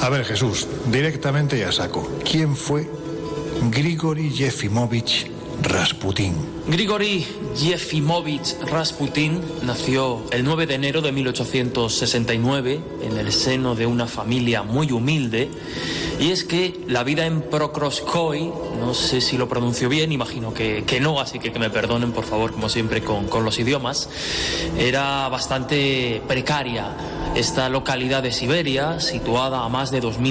A ver, Jesús, directamente y a saco. ¿Quién fue Grigori Yefimovich Rasputín? Grigori Yefimovich Rasputín nació el 9 de enero de 1869 en el seno de una familia muy humilde. Y es que la vida en Prokrovskoy, no sé si lo pronuncio bien, imagino que no, así que me perdonen por favor, como siempre con los idiomas, era bastante precaria. Esta localidad de Siberia, situada a más de 2000